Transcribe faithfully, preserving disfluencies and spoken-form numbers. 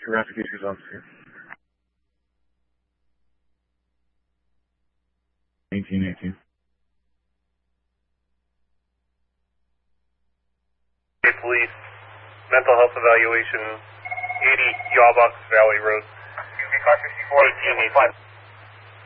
Rapid Features officer. eighteen eighteen. Hey, police. Mental health evaluation, eighty Yawbucks Valley Road. eighteen eighteen.